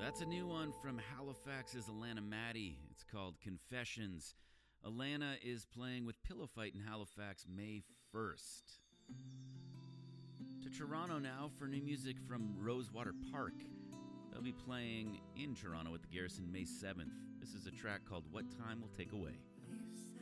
That's a new one from Halifax's Alana Maddie. It's called Confessions. Alana is playing with Pillow Fight in Halifax May 1st. To Toronto now for new music from Rosewater Park. They'll be playing in Toronto at the Garrison May 7th. This is a track called What Time Will Take Away.